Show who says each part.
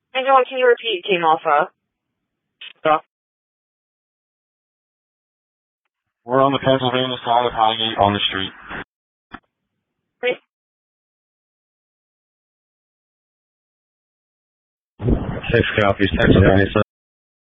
Speaker 1: And John, can you repeat Team Alpha?
Speaker 2: Stop. We're on the Pennsylvania side of Highgate on the street. 6 copies, Pennsylvania side.